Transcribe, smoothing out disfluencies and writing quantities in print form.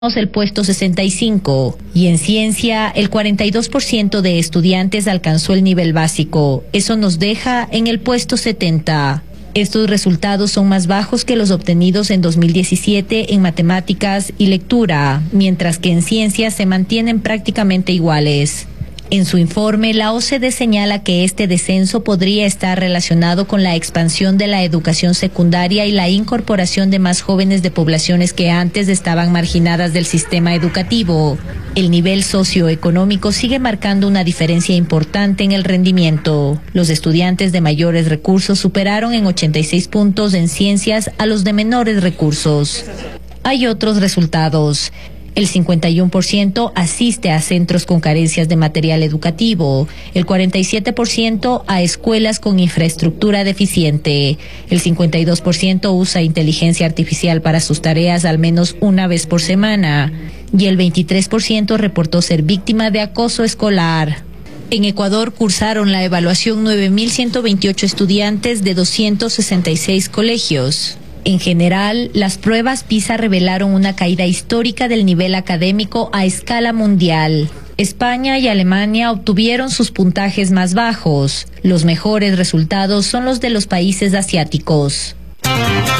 el puesto 65 y en ciencia el 42% de estudiantes alcanzó el nivel básico. Eso nos deja en el puesto 70. Estos resultados son más bajos que los obtenidos en 2017 en matemáticas y lectura, mientras que en ciencia se mantienen prácticamente iguales. En su informe, la OCDE señala que este descenso podría estar relacionado con la expansión de la educación secundaria y la incorporación de más jóvenes de poblaciones que antes estaban marginadas del sistema educativo. El nivel socioeconómico sigue marcando una diferencia importante en el rendimiento. Los estudiantes de mayores recursos superaron en 86 puntos en ciencias a los de menores recursos. Hay otros resultados. El 51% asiste a centros con carencias de material educativo, el 47% a escuelas con infraestructura deficiente, el 52% usa inteligencia artificial para sus tareas al menos una vez por semana y el 23% reportó ser víctima de acoso escolar. En Ecuador cursaron la evaluación 9.128 estudiantes de 266 colegios. En general, las pruebas PISA revelaron una caída histórica del nivel académico a escala mundial. España y Alemania obtuvieron sus puntajes más bajos. Los mejores resultados son los de los países asiáticos.